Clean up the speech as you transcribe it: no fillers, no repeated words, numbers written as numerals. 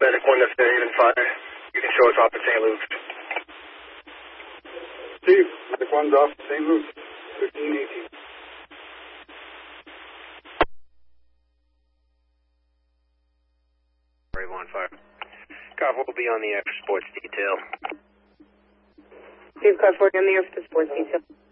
Medic 1 to Haven Fire. You can show us off at St. Luke's. Steve, Medic 1's off at St. Luke's, 1518. Brave on fire. Cop will be on the Air Sports detail. Steve, Car 40 on the Air Sports detail.